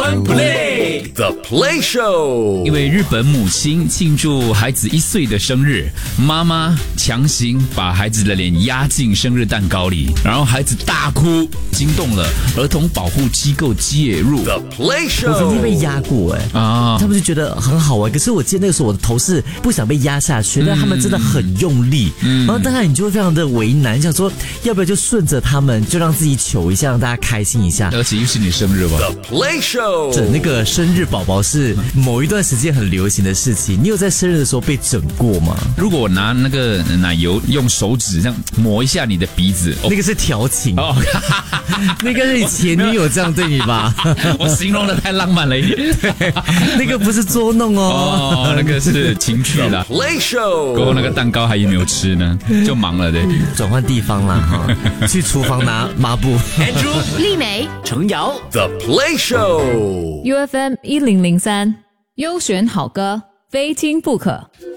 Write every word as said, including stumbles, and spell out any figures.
One Play The Play Show。 因为日本母亲庆祝孩子一岁的生日，妈妈强行把孩子的脸压进生日蛋糕里，然后孩子大哭，惊动了儿童保护机构介入。 The Play Show。 我曾经被压过哎、欸、啊，他们就觉得很好玩，可是我记得那个时候我的头是不想被压下去，但他们真的很用力，嗯、然后当然你就会非常的为难，想说要不要就顺着他们，就让自己糗一下，让大家开心一下。 而且又是你生日吧 ？The Play Show。 整那个生日宝宝是某一段时间很流行的事情，你有在生日的时候被整过吗？ 如果我拿那个奶油用手指这样抹一下你的鼻子， 那个是调情哦， 那个是你前女友这样对你吧？ 我形容的太浪漫了一点， 对，那个不是捉弄哦， 哦，那个是情趣啦。 Play Show。 过后那个蛋糕还有没有吃呢？就忙了的。 转换地方啦哈，去厨房拿抹布。 Andrew、 丽美、 程瑶 The Play Show。 U F M 一零零三，优选好歌，非听不可。